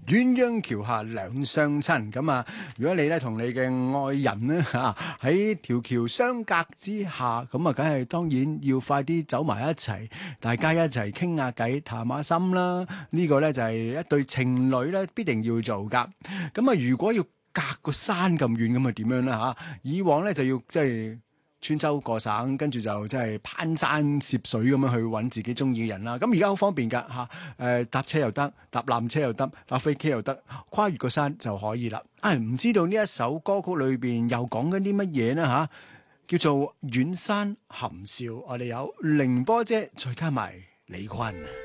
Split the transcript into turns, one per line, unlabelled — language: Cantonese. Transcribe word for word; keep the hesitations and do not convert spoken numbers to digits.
鴛鴦橋下兩相親。咁啊，如果你咧同你嘅愛人咧嚇喺條橋相隔之下，咁啊，梗係當然要快啲走埋一齊，大家一齊傾下偈、談下心啦。呢個咧就係一對情侶咧必定要做噶。咁啊，如果要隔個山咁遠，咁啊點樣咧嚇？以往咧就要即係穿州過省，跟住就即係攀山涉水咁樣去揾自己中意嘅人啦。咁而家好方便㗎嚇，誒搭車又得，搭纜車又得，搭飛機又得，跨越個山就可以啦。啊，唔知道呢一首歌曲裏邊又講緊啲乜嘢呢嚇？叫做遠山含笑，我哋有凌波姐，再加埋李坤。